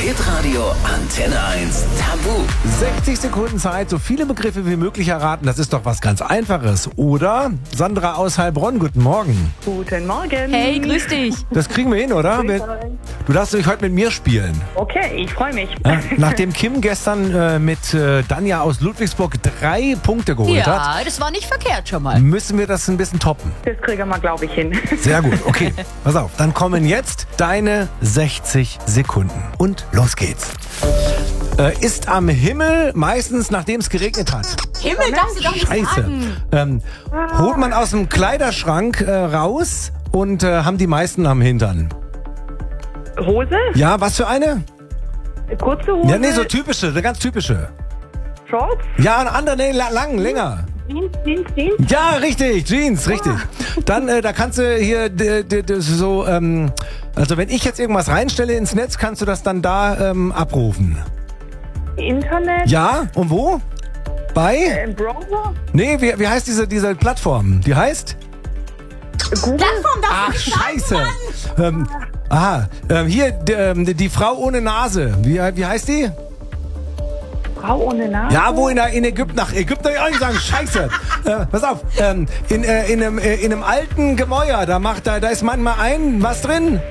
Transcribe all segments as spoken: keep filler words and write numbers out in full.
Hitradio Antenne eins Tabu. sechzig Sekunden Zeit, so viele Begriffe wie möglich erraten. Das ist doch was ganz Einfaches, oder? Sandra aus Heilbronn, guten Morgen. Guten Morgen. Hey, grüß dich. Das kriegen wir hin, oder? Grüß Wir- euch. Du darfst dich heute mit mir spielen. Okay, ich freue mich. Ja, nachdem Kim gestern äh, mit äh, Danja aus Ludwigsburg drei Punkte geholt hat, Ja, das war nicht verkehrt schon mal. müssen wir das ein bisschen toppen. Das kriegen wir, glaube ich, hin. Sehr gut, okay. Pass auf, dann kommen jetzt deine sechzig Sekunden. Und los geht's. Äh, ist am Himmel meistens, nachdem es geregnet hat. Himmel, darfst du doch nicht Scheiße. sagen. Ähm, holt man aus dem Kleiderschrank äh, raus und äh, haben die meisten am Hintern. Hose? Ja, was für eine? Kurze Hose? Ja, nee, so typische, eine ganz typische. Shorts? Ja, eine andere, nee, la- lang, länger. Jeans, Jeans, Jeans? Ja, richtig, Jeans, richtig. Dann, äh, da kannst du hier d- d- d- so, ähm, also wenn ich jetzt irgendwas reinstelle ins Netz, kannst du das dann da ähm, abrufen. Internet? Ja, und wo? Bei? Äh, Browser? Nee, wie, wie heißt diese, diese Plattform? Die heißt? Google? Plattform darfst Ach, du nicht sagen, scheiße. Ähm, aha, ähm, hier, d- ähm, die, die Frau ohne Nase. Wie, wie heißt die? Frau ohne Nase? Ja, wo in, der, in Ägypten, nach Ägypten hab ich auch nicht sagen, scheiße. Äh, pass auf, ähm, in, äh, in, einem, äh, in einem alten Gemäuer, da, macht, da, da ist manchmal ein, was drin?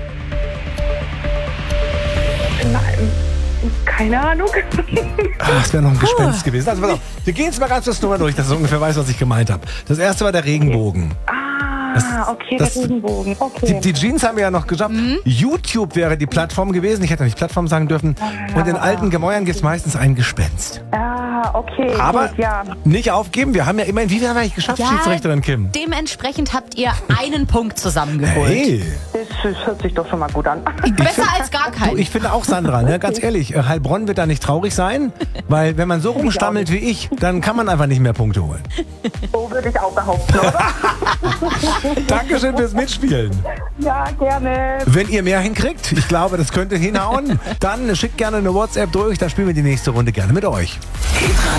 Nein, keine Ahnung. Ach, das wäre noch ein Gespenst gewesen. Also pass auf, wir gehen jetzt mal ganz kurz nochmal durch, dass du ungefähr weißt, was ich gemeint habe. Das erste war der Regenbogen. Ah, okay, das- der Regenbogen. Die, Okay. die Jeans haben wir ja noch geschafft. YouTube wäre die Plattform gewesen. Ich hätte nicht Plattform sagen dürfen. Und in alten Gemäuern gibt es meistens ein Gespenst. Ah, okay. Aber gut, ja. nicht aufgeben. Wir haben ja immerhin, wie viel haben wir eigentlich geschafft, Ja, Schiedsrichterin Kim? Dementsprechend habt ihr einen Punkt zusammengeholt. Hey, Das, das hört sich doch schon mal gut an. Besser als gar du, keinen. ich finde auch, Sandra, ne, ganz ehrlich, äh, Heilbronn wird da nicht traurig sein, weil wenn man so rumstammelt wie ich, dann kann man einfach nicht mehr Punkte holen. So würde ich auch behaupten, oder? Dankeschön fürs Mitspielen. Ja, gerne. Wenn ihr mehr hinkriegt, ich glaube, das könnte hinhauen, dann schickt gerne eine WhatsApp durch, da spielen wir die nächste Runde gerne mit euch. Hitradio